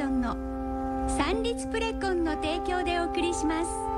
ションの三立プレコンの提供でお送りします。